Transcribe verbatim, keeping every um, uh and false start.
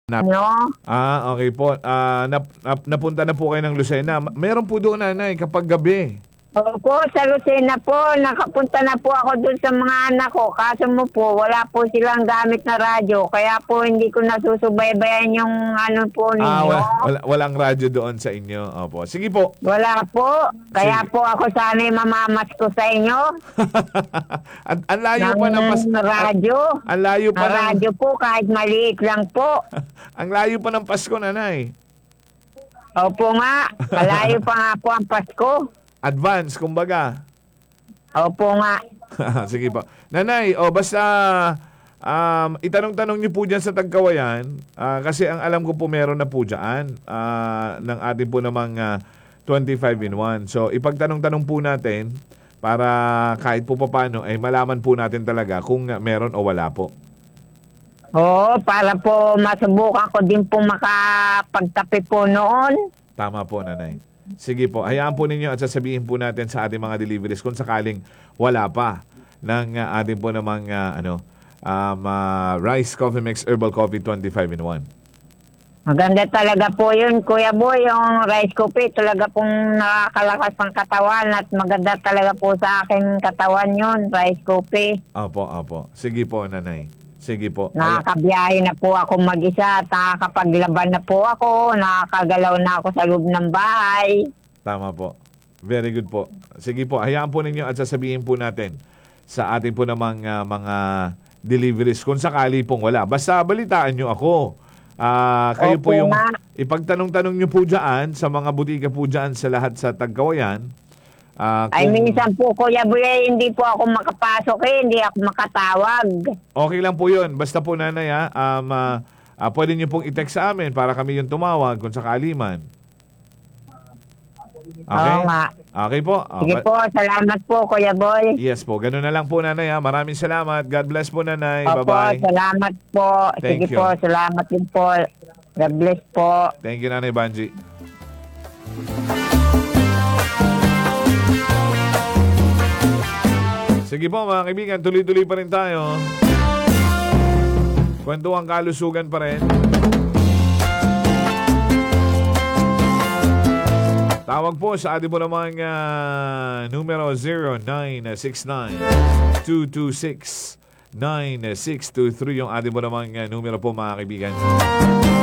Nap No? ah, okay po. Ah, nap nap napunta na po kayo ng Lucena. Ma- Meron po doon, nanay, kapag gabi. Opo, sa Lucena po, nakapunta na po ako dun sa mga anak ko. Kaso mo po, wala po silang gamit na radyo. Kaya po hindi ko nasusubaybayan yung ano po ninyo. Ah, wala, wala. wala, walang radyo doon sa inyo. Opo. Sige po. po. Kaya Sige. po ako sana'y mamamas ko sa inyo. Ang ang layo pa ng ng pas radyo. Ang layo pa Ang ng radyo po, kahit maliit lang po. ang layo pa ng Pasko, nanay. Opo nga, malayo pa nga po ang Pasko. Advance, kumbaga. Opo nga. Sige po. Nanay, o basta um, itanong-tanong niyo po dyan sa Tagkawayan ah, kasi ang alam ko po meron na po dyan ah, ng ating po namang ah, twenty-five in one. So ipagtanong-tanong po natin para kahit po paano ay malaman po natin talaga kung ah, meron o wala po. Oo, para po masubukan ko din po makapagtapi po noon. Tama po, nanay. Sige po, hayaan po ninyo at sasabihin po natin sa ating mga deliveries kung sakaling wala pa ng uh, ating po namang uh, ano, um, uh, Rice Coffee Mix Herbal Coffee twenty-five in one. Maganda talaga po yun, Kuya Boy, yung rice coffee. Talaga pong nakakalakas ng katawan at maganda talaga po sa aking katawan yun, rice coffee. Opo, opo. Sige po, nanay. Sige po. Ay- Nakakabiyahe na po ako mag-isa, at nakakapaglaban na po ako, nakakagalaw na ako sa loob ng bahay. Tama po. Very good po. Sige po, hayaan po ninyo at sasabihin po natin sa ating po namang uh, mga deliveries kung sakali pong wala. Basta balitaan nyo ako. Ah, kayo po Opo yung nga. ipagtanong-tanong nyo po dyan sa mga butika po dyan sa lahat sa Tagkawayan. Ah, Ay, kung- minsan po, Kuya Boy, eh, hindi po ako makapasok eh, hindi ako makatawag. Okay lang po yun. Basta po, nanay, ha, um, ah, ah, pwede nyo pong i-text sa amin para kami yung tumawag kung sakali man. Okay? Oo nga. Okay po. Ah, Sige ba- po, salamat po, Kuya Boy. Yes po. Ganun na lang po, nanay. Ha. Maraming salamat. God bless po, nanay. Opo, Bye-bye. salamat po. Thank Sige you. po, salamat din po. God bless po. Thank you, nanay Banji. Sige po, mga kaibigan. Tuloy-tuloy pa rin tayo. Kwentuhang kalusugan pa rin. Tawag po sa ating po namang uh, numero zero nine six nine, two two six, nine six two three yung ating po namang uh, numero po, mga kaibigan.